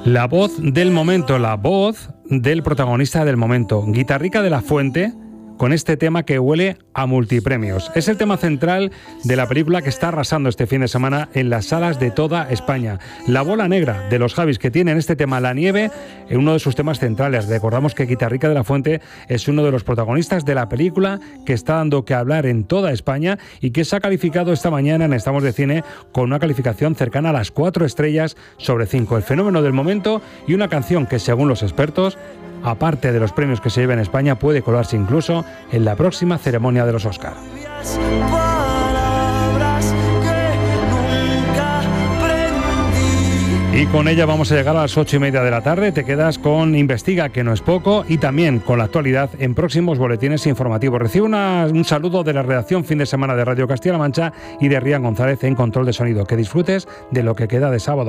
La voz del momento, la voz del protagonista del momento, Guitarrica de la Fuente, con este tema que huele a multipremios. Es el tema central de la película que está arrasando este fin de semana en las salas de toda España. La bola negra de los Javis, que tiene en este tema la nieve en uno de sus temas centrales. Recordamos que Guitarrica de la Fuente es uno de los protagonistas de la película que está dando que hablar en toda España y que se ha calificado esta mañana en Estamos de Cine con una calificación cercana a las 4 estrellas sobre 5. El fenómeno del momento y una canción que, según los expertos, aparte de los premios que se lleva en España, puede colarse incluso en la próxima ceremonia de los Oscar. Y con ella vamos a llegar a las 8:30 de la tarde. Te quedas con Investiga, que no es poco, y también con la actualidad en próximos boletines informativos. Recibe un saludo de la redacción fin de semana de Radio Castilla-La Mancha y de Rian González en control de sonido. Que disfrutes de lo que queda de sábado.